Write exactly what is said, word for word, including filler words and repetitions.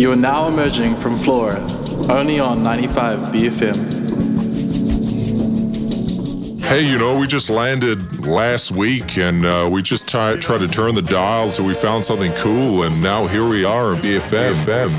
You are now emerging from Flora, only on ninety-five B F M. Hey, you know, we just landed last week and uh, we just t- tried to turn the dial till we found something cool, and now here we are in B F M.